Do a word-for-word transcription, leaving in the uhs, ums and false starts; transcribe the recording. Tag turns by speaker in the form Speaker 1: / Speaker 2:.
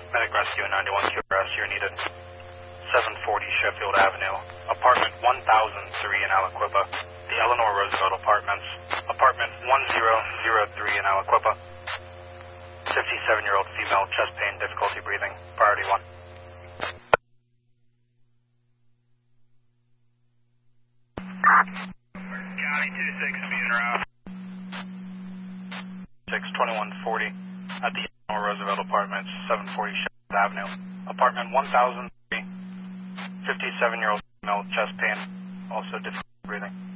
Speaker 1: Medic Rescue ninety-one Q R S, you're needed. seven forty Sheffield Avenue, apartment one thousand three in Aliquippa. The Eleanor Roosevelt Apartments, apartment one thousand three in Aliquippa. fifty-seven-year-old female, chest pain, difficulty breathing, priority one.
Speaker 2: County two six, being route.
Speaker 1: six twenty-one forty at the Eleanor Roosevelt Apartments, seven forty Sheffield Avenue, apartment one thousand three. fifty-seven-year-old female, chest pain, also difficulty breathing.